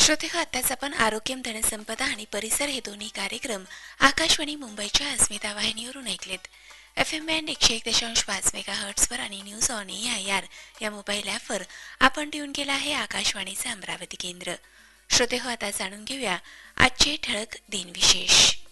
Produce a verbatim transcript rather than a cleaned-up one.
श्रोते हो, आताच आपण आरोग्यम धनसंपदा आणि परिसर हे दोन्ही कार्यक्रम आकाशवाणी मुंबईच्या अस्मिता वाहिनीवरून ऐकलेत. एफ एम बँड एकशे एक दशांश पाच मेगा हर्ट्सवर आणि news on A I R या मोबाईल ॲपवर आपण ट्यून केला आहे आकाशवाणीचे अमरावती केंद्र. श्रोते हो, आता जाणून घेऊया आजचे ठळक दिनविशेष.